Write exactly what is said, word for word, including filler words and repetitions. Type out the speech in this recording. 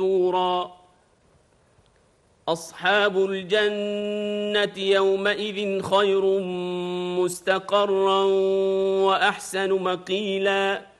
محصورا أصحاب الجنة يومئذ خير مستقرا وأحسن مقيلا